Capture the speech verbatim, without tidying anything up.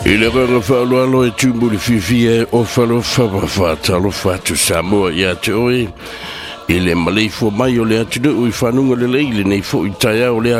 le ranga whaalo alo e tūmu le whiwhia o whalo whawawhatalo whatu Samoa i ate oe. I le malei fo mai o le atu nui whanunga le leile nei fo i taia o le